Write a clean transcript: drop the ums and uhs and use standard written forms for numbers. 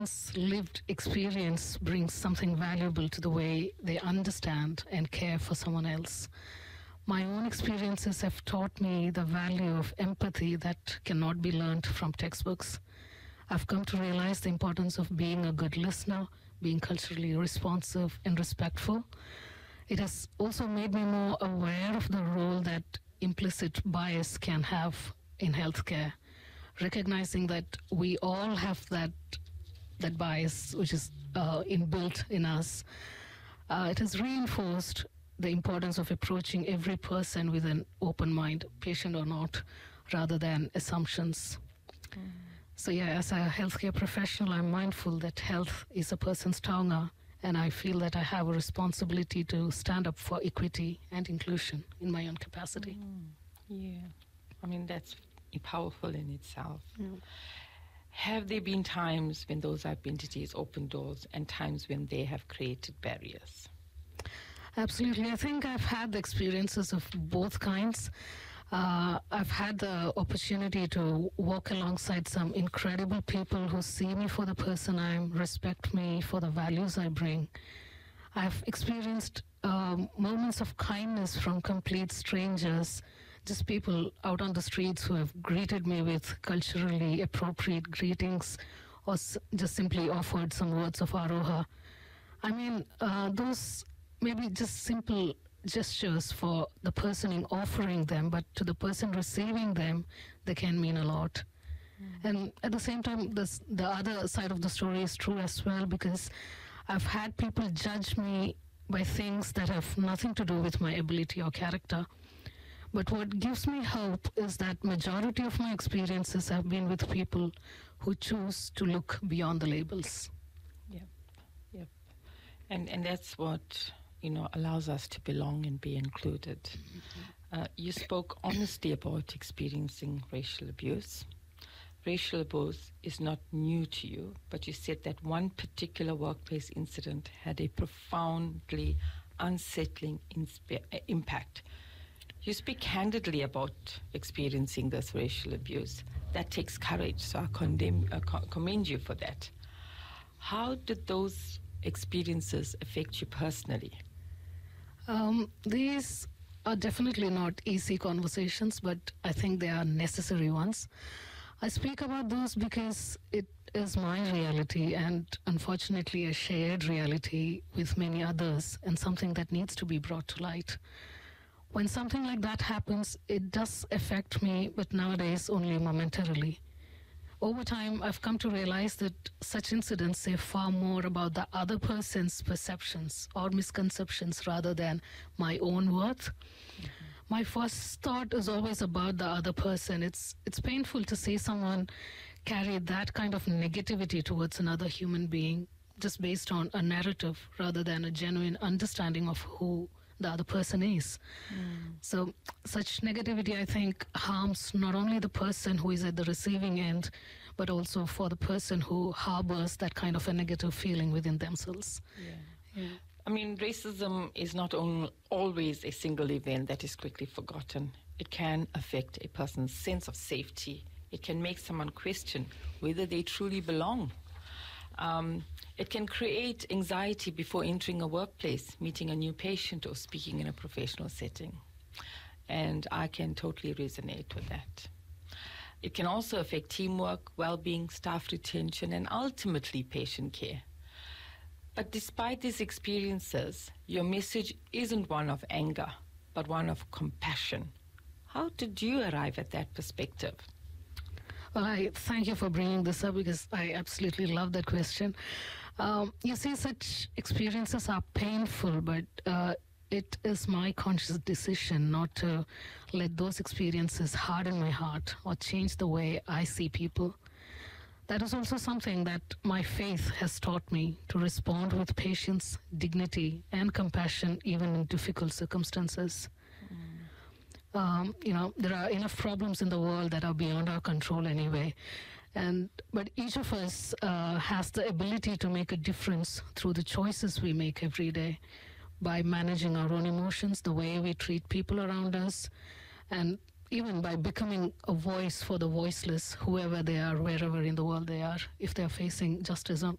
everyone's lived experience brings something valuable to the way they understand and care for someone else. My own experiences have taught me the value of empathy that cannot be learned from textbooks. I've come to realize the importance of being a good listener, being culturally responsive and respectful. It has also made me more aware of the role that implicit bias can have in healthcare, recognizing that we all have that bias which is inbuilt in us. It has reinforced the importance of approaching every person with an open mind, patient or not, rather than assumptions. So yeah, as a healthcare professional, I'm mindful that health is a person's taonga, and I feel that I have a responsibility to stand up for equity and inclusion in my own capacity. Yeah, I mean, that's powerful in itself. Yeah. Have there been times when those identities open doors and times when they have created barriers? Absolutely. I think I've had the experiences of both kinds. I've had the opportunity to walk alongside some incredible people who see me for the person I am, respect me for the values I bring. I've experienced moments of kindness from complete strangers, just people out on the streets who have greeted me with culturally appropriate greetings or just simply offered some words of aroha. I mean, those maybe just simple gestures for the person offering them, but to the person receiving them, they can mean a lot. And at the same time, the other side of the story is true as well, because I've had people judge me by things that have nothing to do with my ability or character. But what gives me hope is that majority of my experiences have been with people who choose to look beyond the labels. Yep. And that's what allows us to belong and be included. You spoke honestly about experiencing racial abuse. Racial abuse is not new to you, but you said that one particular workplace incident had a profoundly unsettling impact. You speak candidly about experiencing this racial abuse. That takes courage, so I commend you for that. How did those experiences affect you personally? These are definitely not easy conversations, but I think they are necessary ones. I speak about those because it is my reality and unfortunately a shared reality with many others, and something that needs to be brought to light. When something like that happens, it does affect me, but nowadays only momentarily. Over time, I've come to realize that such incidents say far more about the other person's perceptions or misconceptions rather than my own worth. My first thought is always about the other person. It's painful to see someone carry that kind of negativity towards another human being just based on a narrative rather than a genuine understanding of who the other person is. So such negativity, I think, harms not only the person who is at the receiving end, but also for the person who harbors that kind of a negative feeling within themselves. Yeah. I mean, racism is not always a single event that is quickly forgotten. It can affect a person's sense of safety. It can make someone question whether they truly belong. It can create anxiety before entering a workplace, meeting a new patient, or speaking in a professional setting. And I can totally resonate with that. It can also affect teamwork, well-being, staff retention, and ultimately patient care. But despite these experiences, your message isn't one of anger, but one of compassion. How did you arrive at that perspective? Well, I thank you for bringing this up because I absolutely love that question. You see, such experiences are painful, but it is my conscious decision not to let those experiences harden my heart or change the way I see people. That is also something that my faith has taught me, to respond with patience, dignity, and compassion even in difficult circumstances. There are enough problems in the world that are beyond our control anyway. But each of us has the ability to make a difference through the choices we make every day, by managing our own emotions, the way we treat people around us, and even by becoming a voice for the voiceless, whoever they are, wherever in the world they are, if they are facing justice